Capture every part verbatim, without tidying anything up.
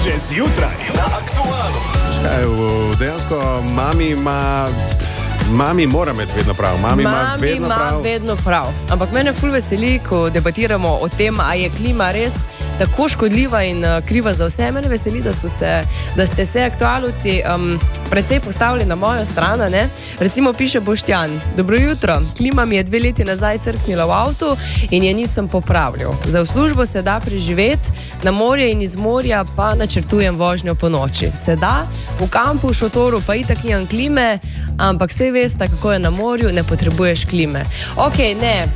Že zjutraj na Aktualu. Čakaj, dejansko mami ima... Mami mora imeti vedno prav. Mami, Mami ima, vedno, ima prav. vedno prav. Ampak mene ful veseli, ko debatiramo o tem, a je klima res tako škodljiva in uh, kriva za vse. Mene veseli, da, so se, da ste se aktualovci um, precej postavili na mojo stran. Ne? Recimo piše Boštjan: dobro jutro, klima mi je dve leti nazaj crknila v avtu in je nisem popravljal. Za v službo se da preživeti, na morje in iz morja pa načrtujem vožnjo po noči. Se da, v kampu, v šotoru pa itak nimam klime, ampak vse veste, kako je na morju, ne potrebuješ klime. Ok, ne,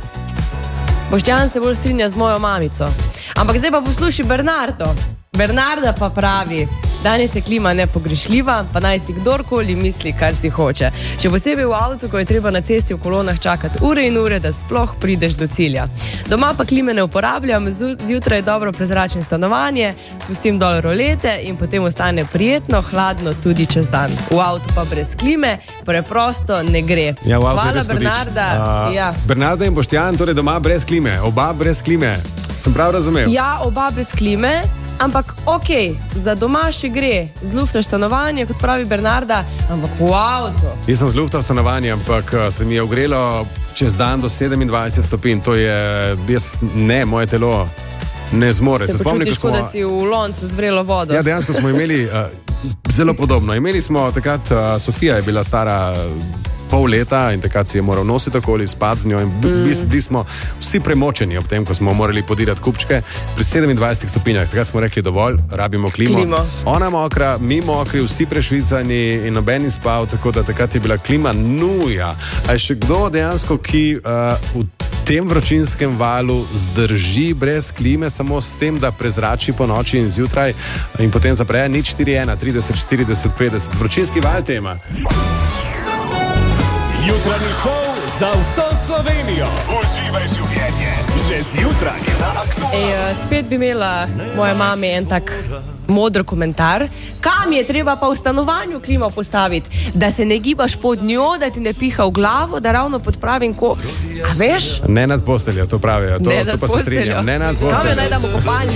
Boštjan se bolj strinja z mojo mamico. Ampak zdaj pa posluši Bernardo. Bernarda pa pravi: danes je klima nepogrešljiva, pa naj si kdorkoli misli, kar si hoče. Še posebej v avtu, ko je treba na cesti v kolonah čakati ure in ure, da sploh prideš do cilja. Doma pa klime ne uporabljam, zjutraj je dobro prezračeno stanovanje, spustim dol rolete in potem ostane prijetno, hladno tudi čez dan. V avtu pa brez klime preprosto ne gre. Ja, v avtu Hvala, je res hudič. Bernarda. Uh, ja. Bernarda in Boštjan, torej doma brez klime, oba brez klime. Sem prav razumel? Ja, oba brez klime. Ampak ok, za doma še gre, zluftaš stanovanje, kot pravi Bernarda, ampak v avtu. Jaz sem zluftal stanovanje, ampak se mi je ogrelo čez dan do sedemindvajset stopinj. To je, jaz, ne, moje telo ne zmore. Se, se počutiš, kot smo... da si v loncu z vrelo vodo. Ja, dejansko smo imeli uh, zelo podobno. Imeli smo takrat, uh, Sofija je bila stara pol leta in takrat si je moral nositi okoli, spati z njo in bili mm. smo vsi premočeni ob tem, ko smo morali podirati kupčke pri sedemindvajsetih stopinjah. Takrat smo rekli dovolj, rabimo klimo. klimo. Ona mokra, mi mokri, vsi prešvicani in noben spal, tako da takrat je bila klima nuja. A je še kdo dejansko, ki uh, v tem vročinskem valu zdrži brez klime, samo s tem, da prezrači po noči in zjutraj in potem zapre? Nič štiri ena trideset štirideset petdeset. Vročinski val tema. Jutranji šov za vso Slovenijo. Uživaj življenje. Že zjutraj na Aktualu. Ej, spet bi imela moja mama en tak modr komentar. Kam je treba pa v stanovanju klimo postaviti? Da se ne gibaš pod njo, da ti ne piha v glavo, da ravno pod pravim ko... A veš? Ne nad posteljo, to pravijo. To, Ne to nad pa se strinjam. Ne nad posteljo. Kam jo naj damo kopalnico?